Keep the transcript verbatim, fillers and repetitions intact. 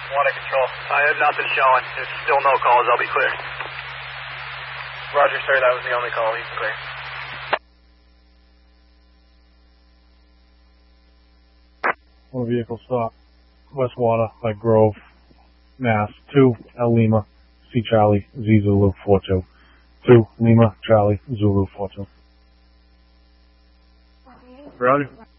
Water control. I have nothing showing. There's still no calls. I'll be clear. Roger, sir. That was the only call. He's clear. One vehicle stop. Westwater by Grove, Mass. Two, El Lima, C Charlie, Z Zulu, four two. Two, Lima, Charlie, Zulu, four two. Roger.